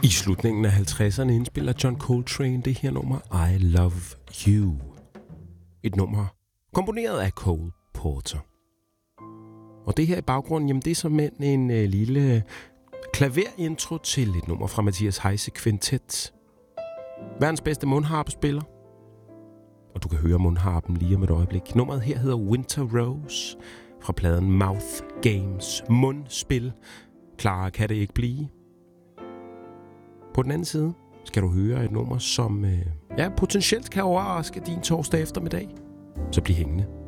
I slutningen af 50'erne indspiller John Coltrane det her nummer I Love You. Et nummer komponeret af Cole Porter. Og det her i baggrunden, jamen det er simpelthen en lille klaverintro til et nummer fra Matthias Heise Quintet. Verdens bedste mundharpespiller. Og du kan høre mundharpen lige om et øjeblik. Nummeret her hedder Winter Rose fra pladen Mouth Games. Mundspil. Klarere kan det ikke blive. På den anden side skal du høre et nummer, som potentielt kan overraske din torsdag eftermiddag. Så bliv hængende.